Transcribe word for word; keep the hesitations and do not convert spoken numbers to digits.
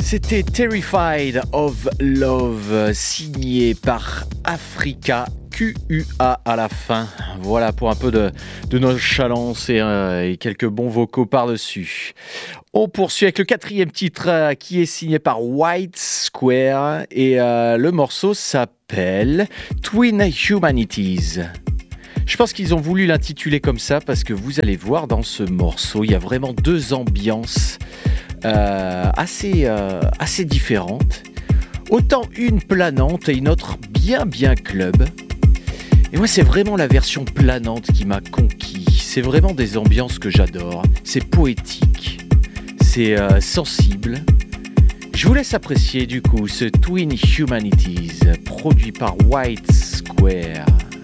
C'était Terrified of Love, signé par Africa, Q U A à la fin. Voilà pour un peu de, de nonchalance et, euh, et quelques bons vocaux par-dessus. On poursuit avec le quatrième titre euh, qui est signé par White Square et euh, le morceau s'appelle Twin Humanities. Je pense qu'ils ont voulu l'intituler comme ça parce que vous allez voir dans ce morceau, il y a vraiment deux ambiances euh, assez, euh, assez différentes. Autant une planante et une autre bien bien club. Et moi c'est vraiment la version planante qui m'a conquis. C'est vraiment des ambiances que j'adore. C'est poétique, c'est euh, sensible. Je vous laisse apprécier du coup ce Twin Humanities produit par White Square.